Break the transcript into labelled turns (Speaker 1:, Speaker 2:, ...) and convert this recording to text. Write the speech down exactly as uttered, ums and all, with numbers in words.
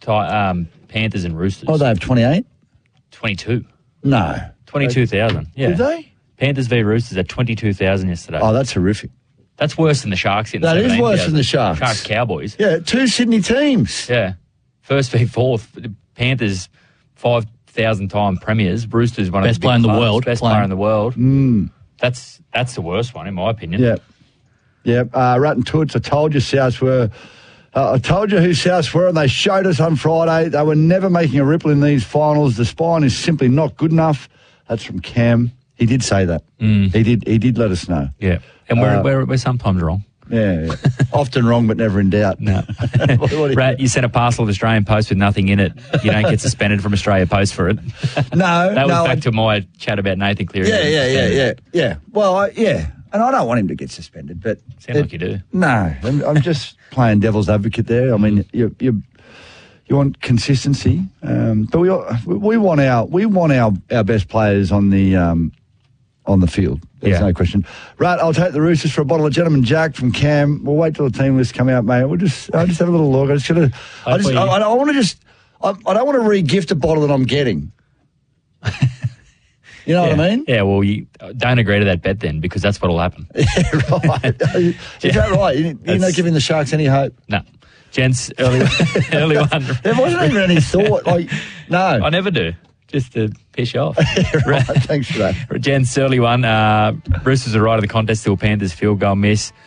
Speaker 1: Ti- um, Panthers and Roosters.
Speaker 2: Oh, they have twenty-eight?
Speaker 1: twenty-two.
Speaker 2: No.
Speaker 1: twenty-two thousand. Yeah.
Speaker 2: Did they?
Speaker 1: Panthers v Roosters at twenty-two thousand yesterday.
Speaker 2: Oh, that's horrific.
Speaker 1: That's worse than the Sharks in
Speaker 2: That is
Speaker 1: seventeen
Speaker 2: worse
Speaker 1: thousand.
Speaker 2: than the Sharks.
Speaker 1: Sharks Cowboys.
Speaker 2: Yeah, two Sydney teams.
Speaker 1: Yeah. First v fourth. The Panthers, five thousand time premiers. Roosters, one
Speaker 3: Best
Speaker 1: of the big
Speaker 3: player in the
Speaker 1: clubs,
Speaker 3: world.
Speaker 1: Best
Speaker 3: Playing.
Speaker 1: player in the world.
Speaker 2: Mm.
Speaker 1: That's that's the worst one, in my opinion.
Speaker 2: Yeah. Yeah. Uh, Rat and Toots, I told you Souths were... Uh, I told you who Souths were, and they showed us on Friday. They were never making a ripple in these finals. The spine is simply not good enough. That's from Cam. He did say that.
Speaker 1: Mm.
Speaker 2: He did. He did let us know.
Speaker 1: Yeah. And we're,
Speaker 2: Uh,
Speaker 1: we're, we're sometimes wrong.
Speaker 2: Yeah, yeah. Often wrong, but never in doubt.
Speaker 1: No.
Speaker 2: What- what do you-
Speaker 1: Rat, you sent a parcel of Australian Post with nothing in it. You don't get suspended from Australia Post for it.
Speaker 2: No,
Speaker 1: That was
Speaker 2: no.
Speaker 1: back
Speaker 2: I-
Speaker 1: to my chat about Nathan Cleary.
Speaker 2: yeah, yeah, yeah, yeah, yeah. Well, I, yeah. And I don't want him to get suspended, but...
Speaker 1: Sound like you do.
Speaker 2: No, I'm, I'm just playing devil's advocate there. I mean, you, you, you want consistency, um, but we we want our we want our, our best players on the um, on the field. There's
Speaker 1: Yeah.
Speaker 2: no question. Right, I'll take the Roosters for a bottle of Gentleman Jack from Cam. We'll wait till the team list come out, mate. We'll just I just have a little look. I just gotta, I just
Speaker 1: Hopefully-
Speaker 2: I, I don't want to just I, I don't want to re-gift a bottle that I'm getting. You know
Speaker 1: yeah.
Speaker 2: what I mean?
Speaker 1: Yeah, well, you don't agree to that bet then, because that's what'll happen.
Speaker 2: Yeah, right. Is
Speaker 1: Yeah.
Speaker 2: that right? You, you're not
Speaker 1: That's-
Speaker 2: giving the Sharks any hope.
Speaker 1: No. Gents, early, early one.
Speaker 2: There wasn't even any thought. Like, no.
Speaker 1: I never do, just to piss you off.
Speaker 2: Right, thanks for that.
Speaker 1: Gents, early one. Uh, Roosters are right of the contest till Panthers field goal miss.